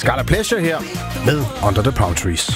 Scarlet Pleasure her med Under the Palm Trees.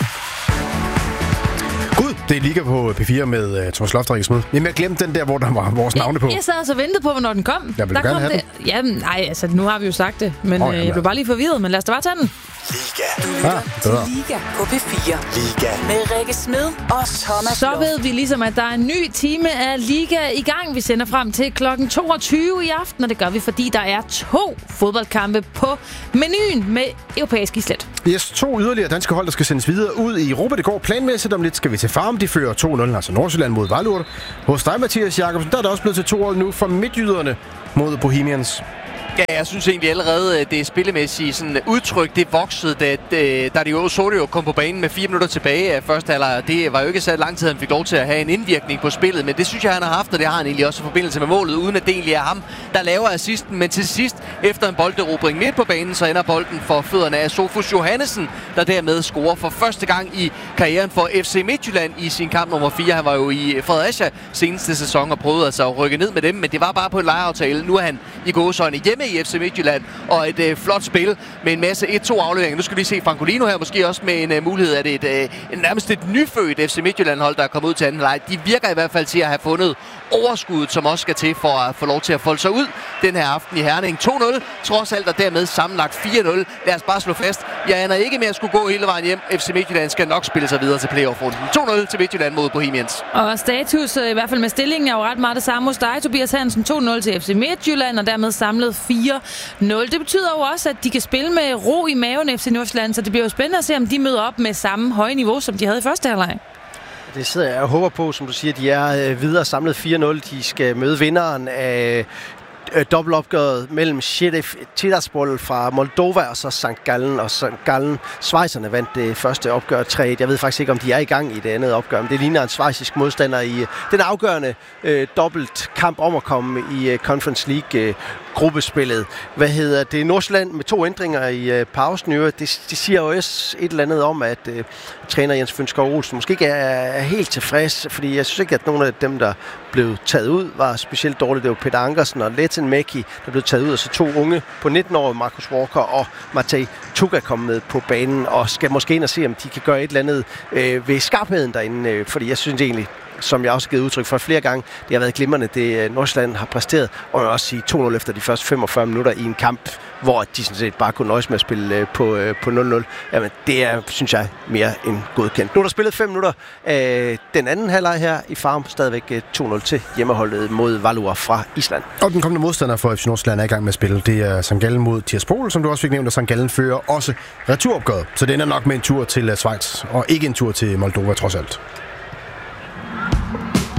Gud, det er Liga på P4 med Thomas Loft og Rikke Smed. Jamen, jeg glemte den der, hvor der var vores navne på. Jeg sad altså og ventede på, hvornår den kom. Jeg vil gerne have den. Ja, nej, altså nu har vi jo sagt det, men jeg blev bare lige forvirret, men lad os da bare tage den. Liga. Du lytter til Liga på P4. Liga med Rikke Smed og Thomas Så Loft. ved vi ligesom, at der er en ny time af Liga i gang. Vi sender frem til klokken 22 i aften, og det gør vi, fordi der er 2 fodboldkampe på menuen med europæisk islet. Yes, 2 yderligere danske hold, der skal sendes videre ud i Europa. Det går planmæssigt. Om lidt skal vi til Farum. De fører 2-0, altså Nordsjælland mod Vejle. Hos dig, Mathias Jakobsen, der er der også blevet til 2 nu for midtjyderne mod Bohemians. Ja, jeg synes egentlig allerede, det spillemæssige sådan udtryk, det voksede, da de jo så det jo kom på banen med 4 minutter tilbage af første halvleg. Det var jo ikke så lang tid, han fik lov til at have en indvirkning på spillet, men det synes jeg, han har haft, og det har han egentlig også i forbindelse med målet, uden at det egentlig er ham, der laver assisten. Men til sidst, efter en bolderobring midt på banen, så ender bolden for fødderne af Sofus Johannesen, der dermed scorer for første gang i karrieren for FC Midtjylland i sin kamp nummer 4. Han var jo i Fredericia seneste sæson og prøvede altså at rykke ned med dem, men det var bare på en lejeaftale. Nu er han i gåseøjne hjemme i FC Midtjylland, og et flot spil med en masse 1-2 afleveringer. Nu skal vi se Francolino her, måske også med en mulighed, at det nærmest et nyfødt FC Midtjylland-hold, der er kommet ud til anden leg. De virker i hvert fald til at have fundet overskuddet, som også skal til for at få lov til at folde sig ud den her aften i Herning. 2-0, trods alt, og dermed sammenlagt 4-0. Lad os bare slå fast. Jeg aner ikke med at skulle gå hele vejen hjem. FC Midtjylland skal nok spille sig videre til playoff-runden. 2-0 til Midtjylland mod Bohemians. Og status, i hvert fald med stillingen, er jo ret meget det samme hos dig, Tobias Hansen. 2-0 til FC Midtjylland, og dermed samlet 4-0. Det betyder jo også, at de kan spille med ro i maven FC Nordsjælland, så det bliver jo spændende at se, om de møder op med samme høje niveau, som de havde i første halvleg. Det sidder jeg og håber på, som du siger, de er videre samlet 4-0. De skal møde vinderen af dobbeltopgøret mellem Sheriff Tiraspol fra Moldova og så St. Gallen. Og St. Gallen, schweizerne vandt det første opgør 3-1. Jeg ved faktisk ikke, om de er i gang i det andet opgør, men det ligner en schweizisk modstander i den afgørende dobbelt kamp om at komme i Conference League gruppespillet. Det er Nordsjælland med 2 ændringer i pausen. Det siger jo også et eller andet om, at træner Jens Fønskov Olsen måske ikke er helt tilfreds, fordi jeg synes ikke, at nogle af dem, der blev taget ud, var specielt dårligt. Det var Peter Ankersen og Letten Mekki, der blev taget ud, og så 2 unge på 19 år, Marcus Walker og Matej Tuka, kom med på banen, og skal måske ind og se, om de kan gøre et eller andet ved skarpheden derinde, fordi jeg synes egentlig, som jeg også har givet udtryk for flere gange, det har været glimrende, det Nordsjælland har præsteret, og jeg vil også sige 2-0 efter de første 45 minutter i en kamp, hvor de sådan set bare kunne nøjes med at spille på 0-0. Jamen, det er, synes jeg, mere end godkendt. Nu er der spillet 5 minutter af den anden halvleg her i Farum, stadigvæk 2-0 til hjemmeholdet mod Valur fra Island. Og den kommende modstander for FC Nordsjælland er i gang med at spille. Det er St. Gallen mod Tiraspol, som du også fik nævnt, og St. Gallen fører også returopgøret. Så det ender nok med en tur til Schweiz, og ikke en tur til Moldova trods alt.